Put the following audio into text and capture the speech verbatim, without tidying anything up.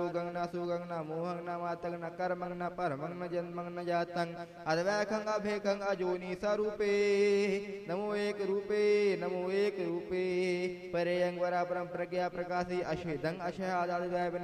रोगं न सुगं न मोहं न मातं न कर्मं न परमं न जन्मं न जातं अद्वैखं अभेखं अजोनि स्वरूपे नमो एक रूपे नमो एक रूपे परेयं वरापरं प्रज्ञा प्रकाशी अशेदं अशहादादिवै